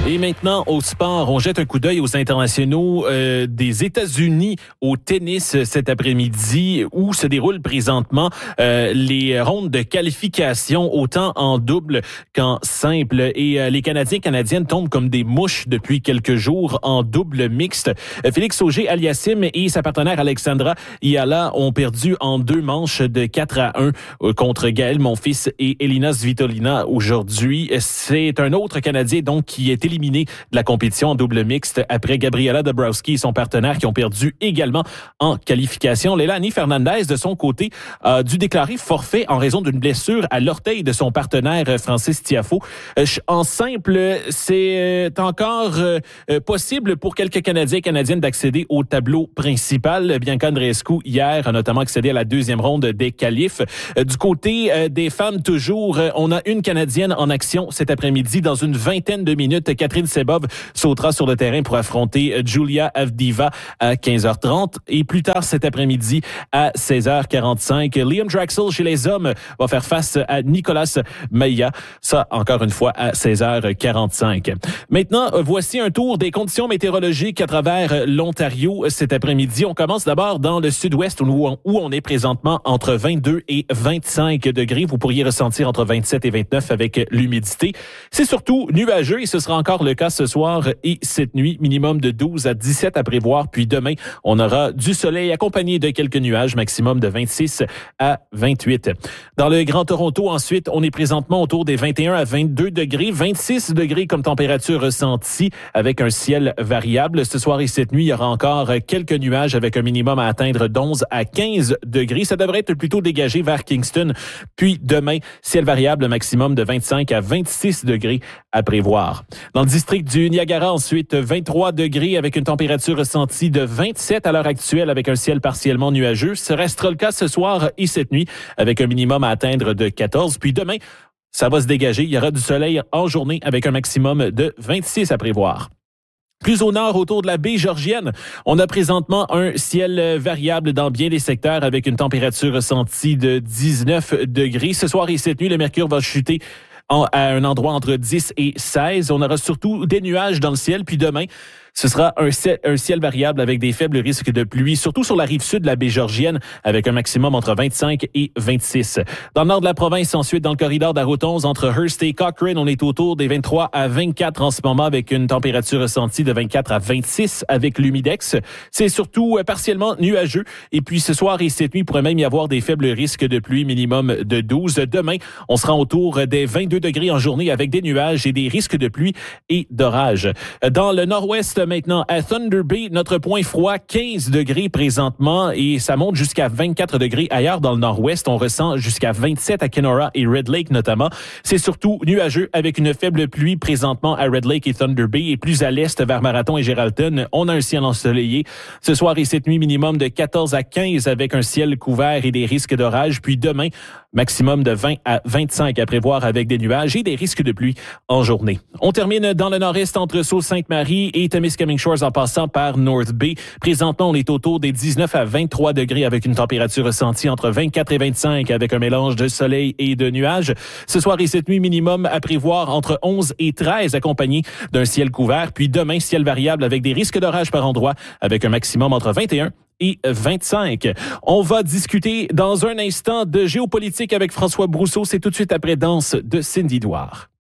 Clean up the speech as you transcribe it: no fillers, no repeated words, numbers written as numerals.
Et maintenant, au sport, on jette un coup d'œil aux internationaux des États-Unis au tennis cet après-midi où se déroulent présentement les rondes de qualification autant en double qu'en simple. Et les Canadiens-Canadiennes tombent comme des mouches depuis quelques jours en double mixte. Félix Auger-Aliassime et sa partenaire Alexandra Iala ont perdu en 2 manches de 4-1 contre Gaël Monfils et Elina Svitolina aujourd'hui. C'est un autre Canadien donc qui est éliminé de la compétition en double mixte après Gabriela Dabrowski et son partenaire qui ont perdu également en qualification. Leilani Fernandez, de son côté, a dû déclarer forfait en raison d'une blessure à l'orteil de son partenaire Francis Tiafoe. En simple, c'est encore possible pour quelques Canadiens et Canadiennes d'accéder au tableau principal. Bianca Andreescu, hier, a notamment accédé à la 2e ronde des qualifs. Du côté des femmes, toujours, on a une Canadienne en action cet après-midi. Dans une vingtaine de minutes, Catherine Sebov sautera sur le terrain pour affronter Julia Avdiva à 15h30. Et plus tard cet après-midi, à 16h45, Liam Draxl chez les hommes va faire face à Nicolas Maia. Ça, encore une fois, à 16h45. Maintenant, voici un tour des conditions météorologiques à travers l'Ontario cet après-midi. On commence d'abord dans le sud-ouest où on est présentement entre 22 et 25 degrés. Vous pourriez ressentir entre 27 et 29 avec l'humidité. C'est surtout nuageux et ce sera encore le cas ce soir et cette nuit. Minimum de 12 à 17 à prévoir. Puis demain, on aura du soleil accompagné de quelques nuages, maximum de 26 à 28. Dans le Grand Toronto, ensuite, on est présentement autour des 21 à 22 degrés. 26 degrés comme température ressentie avec un ciel variable. Ce soir et cette nuit, il y aura encore quelques nuages avec un minimum à atteindre d'11 à 15 degrés. Ça devrait être plutôt dégagé vers Kingston. Puis demain, ciel variable, maximum de 25 à 26 degrés à prévoir. Dans le district du Niagara, ensuite, 23 degrés avec une température ressentie de 27 à l'heure actuelle avec un ciel partiellement nuageux. Ce restera le cas ce soir et cette nuit avec un minimum à atteindre de 14. Puis demain, ça va se dégager. Il y aura du soleil en journée avec un maximum de 26 à prévoir. Plus au nord, autour de la baie Georgienne, on a présentement un ciel variable dans bien des secteurs avec une température ressentie de 19 degrés. Ce soir et cette nuit, le mercure va chuter à un endroit entre 10 et 16. On aura surtout des nuages dans le ciel. Puis demain, ce sera un ciel variable avec des faibles risques de pluie, surtout sur la rive sud de la baie Georgienne, avec un maximum entre 25 et 26. Dans le nord de la province, ensuite, dans le corridor d'Arrotons, entre Hearst et Cochrane, on est autour des 23 à 24 en ce moment, avec une température ressentie de 24 à 26 avec l'humidex. C'est surtout partiellement nuageux. Et puis, ce soir et cette nuit, il pourrait même y avoir des faibles risques de pluie, minimum de 12. Demain, on sera autour des 22 degrés en journée avec des nuages et des risques de pluie et d'orage. Dans le nord-ouest, maintenant, à Thunder Bay, notre point froid, 15 degrés présentement et ça monte jusqu'à 24 degrés ailleurs dans le nord-ouest. On ressent jusqu'à 27 à Kenora et Red Lake notamment. C'est surtout nuageux avec une faible pluie présentement à Red Lake et Thunder Bay et plus à l'est vers Marathon et Geraldton. On a un ciel ensoleillé. Ce soir et cette nuit, minimum de 14 à 15 avec un ciel couvert et des risques d'orage. Puis demain, maximum de 20 à 25 à prévoir avec des nuages et des risques de pluie en journée. On termine dans le nord-est entre Sault-Sainte-Marie et Temiskaming Shores en passant par North Bay. Présentement, on est autour des 19 à 23 degrés avec une température ressentie entre 24 et 25 avec un mélange de soleil et de nuages. Ce soir et cette nuit, minimum à prévoir entre 11 et 13 accompagné d'un ciel couvert. Puis demain, ciel variable avec des risques d'orage par endroit avec un maximum entre 21 et 25. On va discuter dans un instant de géopolitique avec François Brousseau. C'est tout de suite après Danse de Cindy Douard.